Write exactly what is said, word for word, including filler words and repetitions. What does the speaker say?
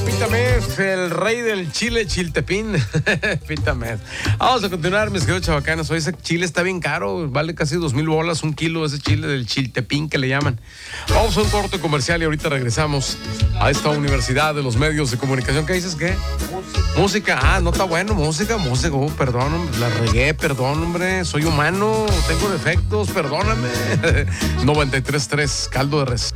Pítames, el rey del chile chiltepín. Pítames. Vamos a continuar, mis queridos chavacanos. Hoy ese chile está bien caro, vale casi dos mil bolas un kilo ese chile del chiltepín que le llaman. Vamos a un corte comercial y ahorita regresamos a esta universidad de los medios de comunicación. ¿Qué dices? ¿Qué? Música. Música. Ah, no está bueno, música, música. Oh, perdón, hombre, la regué, perdón, hombre. Soy humano, tengo defectos, perdóname. noventa y tres punto tres, caldo de res.